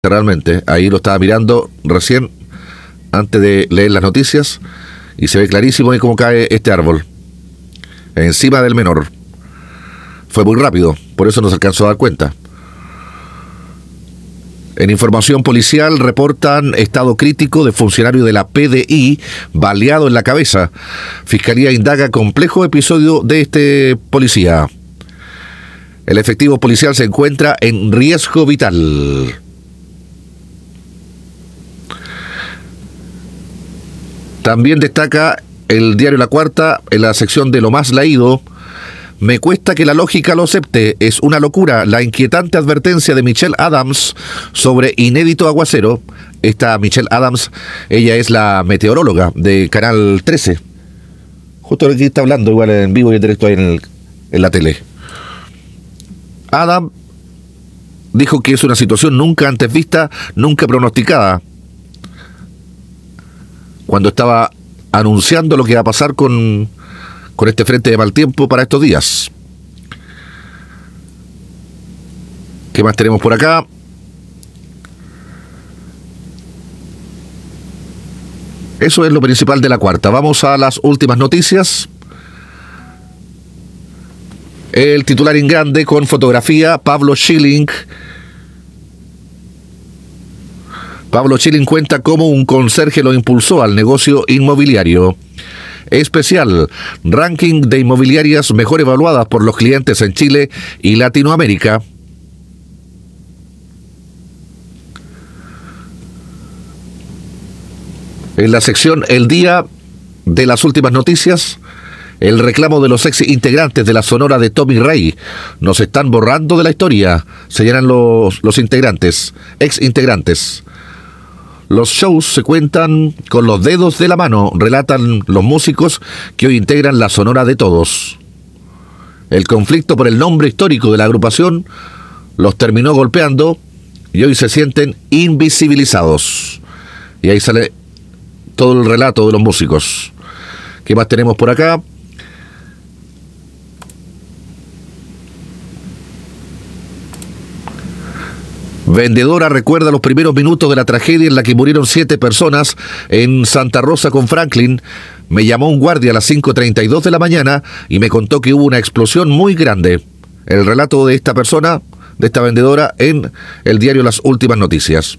Realmente, ahí lo estaba mirando recién antes de leer las noticias y se ve clarísimo ahí cómo cae este árbol encima del menor. Fue muy rápido, por eso no se alcanzó a dar cuenta. En información policial reportan estado crítico de funcionario de la PDI baleado en la cabeza. Fiscalía indaga complejo episodio de este policía. El efectivo policial se encuentra en riesgo vital. También destaca el diario La Cuarta en la sección de lo más leído. Me cuesta que la lógica lo acepte, es una locura. La inquietante advertencia de Michelle Adams sobre inédito aguacero. Esta Michelle Adams, ella es la meteoróloga de Canal 13. Justo aquí está hablando, igual en vivo y en directo ahí en la tele. Adams dijo que es una situación nunca antes vista, nunca pronosticada, cuando estaba anunciando lo que va a pasar con este frente de mal tiempo para estos días. ¿Qué más tenemos por acá? Eso es lo principal de La Cuarta. Vamos a las últimas noticias. El titular en grande con fotografía, Pablo Schilling. Pablo Schilling cuenta cómo un conserje lo impulsó al negocio inmobiliario. Especial, ranking de inmobiliarias mejor evaluadas por los clientes en Chile y Latinoamérica. En la sección El Día de las últimas noticias, el reclamo de los ex integrantes de la Sonora de Tommy Rey. Nos están borrando de la historia, señalan los integrantes, ex integrantes. Los shows se cuentan con los dedos de la mano, relatan los músicos que hoy integran la Sonora de Todos. El conflicto por el nombre histórico de la agrupación los terminó golpeando y hoy se sienten invisibilizados. Y ahí sale todo el relato de los músicos. ¿Qué más tenemos por acá? Vendedora recuerda los primeros minutos de la tragedia en la que murieron 7 personas en Santa Rosa con Franklin. Me llamó un guardia a las 5:32 de la mañana y me contó que hubo una explosión muy grande. El relato de esta persona, de esta vendedora, en el diario Las Últimas Noticias.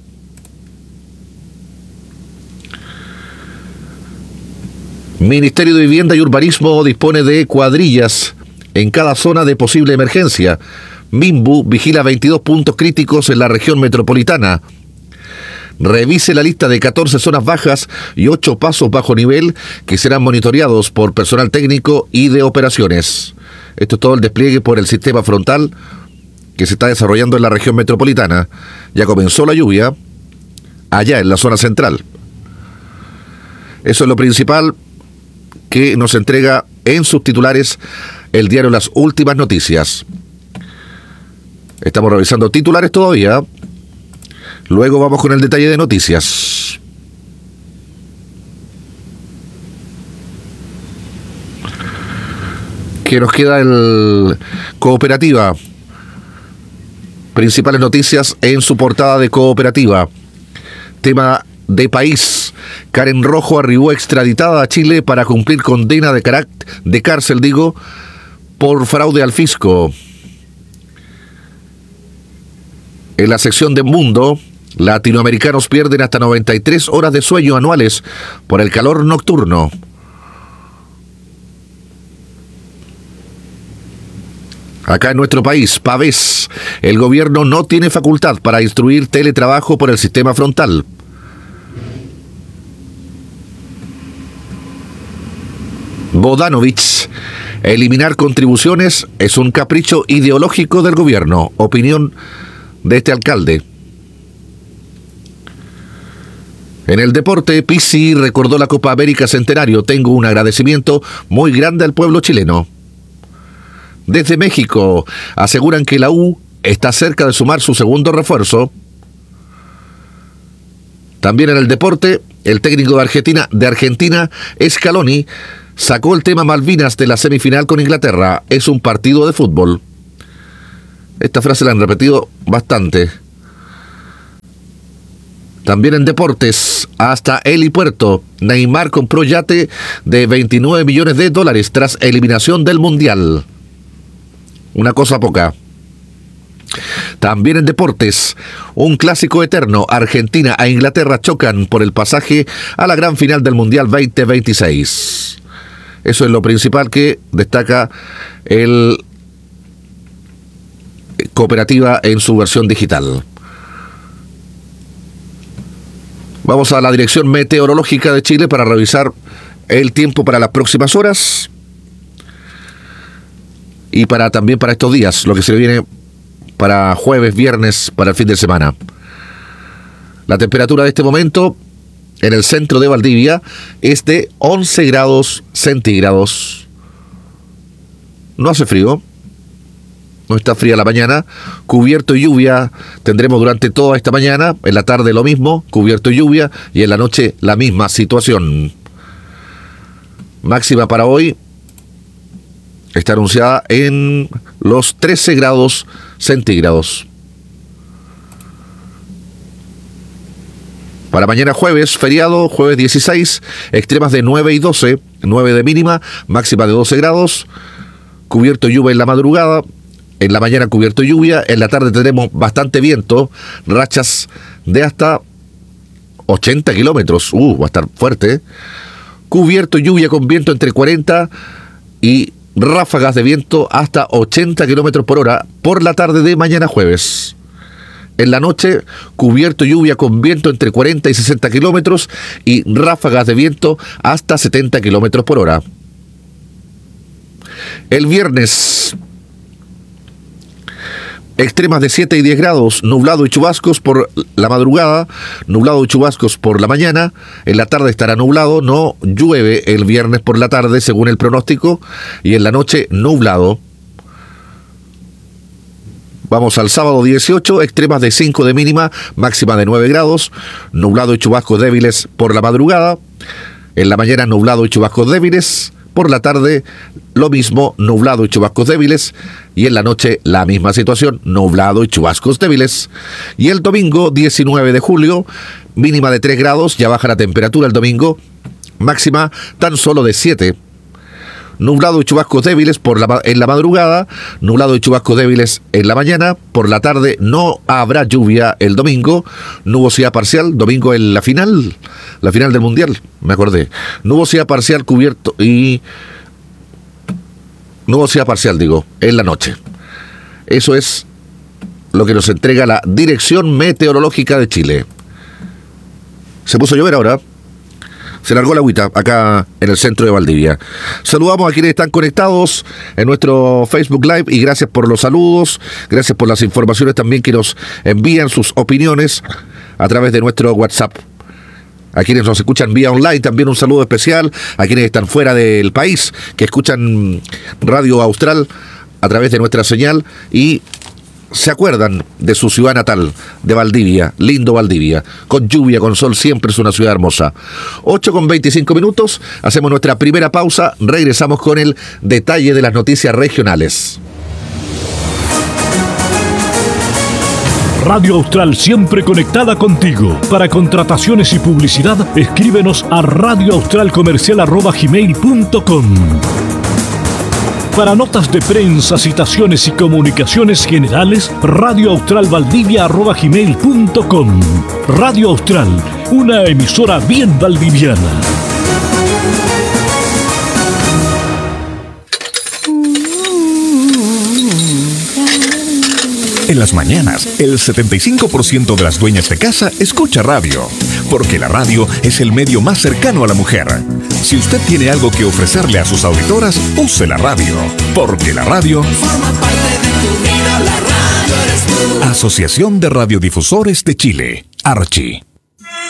Ministerio de Vivienda y Urbanismo dispone de cuadrillas en cada zona de posible emergencia. Minbu vigila 22 puntos críticos en la región metropolitana. Revise la lista de 14 zonas bajas y 8 pasos bajo nivel que serán monitoreados por personal técnico y de operaciones. Esto es todo el despliegue por el sistema frontal que se está desarrollando en la región metropolitana. Ya comenzó la lluvia allá en la zona central. Eso es lo principal que nos entrega en sus titulares el diario Las Últimas Noticias. Estamos revisando titulares todavía. Luego vamos con el detalle de noticias. ¿Qué nos queda? El Cooperativa. Principales noticias en su portada de Cooperativa. Tema de país. Karen Rojo arribó extraditada a Chile para cumplir condena de cárcel, por fraude al fisco. En la sección de Mundo, latinoamericanos pierden hasta 93 horas de sueño anuales por el calor nocturno. Acá en nuestro país, Pavés, el gobierno no tiene facultad para instruir teletrabajo por el sistema frontal. Bodanovich, eliminar contribuciones es un capricho ideológico del gobierno. Opinión de este alcalde. En el deporte, Pizzi recordó la Copa América Centenario. Tengo un agradecimiento muy grande al pueblo chileno. Desde México, aseguran que la U está cerca de sumar su segundo refuerzo. También en el deporte, el técnico de Argentina, Scaloni, sacó el tema Malvinas de la semifinal con Inglaterra. Es un partido de fútbol. Esta frase la han repetido bastante. También en deportes, hasta helipuerto, Neymar compró yate de $29 millones tras eliminación del Mundial. Una cosa poca. También en deportes, un clásico eterno, Argentina e Inglaterra chocan por el pasaje a la gran final del Mundial 2026. Eso es lo principal que destaca el Cooperativa en su versión digital. Vamos a la Dirección Meteorológica de Chile para revisar el tiempo para las próximas horas y también para estos días, lo que se viene para jueves, viernes, para el fin de semana. La temperatura de este momento en el centro de Valdivia es de 11 grados centígrados. No hace frío. No está fría la mañana, cubierto y lluvia tendremos durante toda esta mañana, en la tarde lo mismo, cubierto y lluvia, y en la noche la misma situación. Máxima para hoy está anunciada en los 13 grados centígrados. Para mañana jueves, feriado, jueves 16, extremas de 9 y 12, 9 de mínima, máxima de 12 grados, cubierto y lluvia en la madrugada. En la mañana cubierto y lluvia, en la tarde tendremos bastante viento, rachas de hasta 80 kilómetros, va a estar fuerte, cubierto y lluvia con viento entre 40 y ráfagas de viento hasta 80 kilómetros por hora por la tarde de mañana jueves. En la noche, cubierto y lluvia con viento entre 40 y 60 kilómetros y ráfagas de viento hasta 70 kilómetros por hora. El viernes, extremas de 7 y 10 grados, nublado y chubascos por la madrugada, nublado y chubascos por la mañana, en la tarde estará nublado, no llueve el viernes por la tarde según el pronóstico, y en la noche nublado. Vamos al sábado 18, extremas de 5 de mínima, máxima de 9 grados, nublado y chubascos débiles por la madrugada, en la mañana nublado y chubascos débiles, por la tarde lo mismo, nublado y chubascos débiles, y en la noche la misma situación, nublado y chubascos débiles. Y el domingo 19 de julio, mínima de 3 grados, ya baja la temperatura el domingo, máxima tan solo de 7. Nublado y chubascos débiles en la madrugada, nublado y chubascos débiles en la mañana, por la tarde no habrá lluvia el domingo, nubosidad parcial, domingo en la final del Mundial, me acordé, nubosidad parcial cubierto y nubosidad parcial, en la noche. Eso es lo que nos entrega la Dirección Meteorológica de Chile. Se puso a llover ahora. Se largó la agüita acá en el centro de Valdivia. Saludamos a quienes están conectados en nuestro Facebook Live y gracias por los saludos, gracias por las informaciones también que nos envían sus opiniones a través de nuestro WhatsApp. A quienes nos escuchan vía online, también un saludo especial. A quienes están fuera del país, que escuchan Radio Austral a través de nuestra señal y se acuerdan de su ciudad natal, de Valdivia, lindo Valdivia, con lluvia, con sol, siempre es una ciudad hermosa. 8:25, hacemos nuestra primera pausa, regresamos con el detalle de las noticias regionales. Radio Austral siempre conectada contigo. Para contrataciones y publicidad, escríbenos a radioaustralcomercial@gmail.com. Para notas de prensa, citaciones y comunicaciones generales, radioaustralvaldivia@gmail.com. Radio Austral, una emisora bien valdiviana. En las mañanas, el 75% de las dueñas de casa escucha radio, porque la radio es el medio más cercano a la mujer. Si usted tiene algo que ofrecerle a sus auditoras, use la radio, porque la radio forma parte de tu vida, la radio eres tú. Asociación de Radiodifusores de Chile, Archi.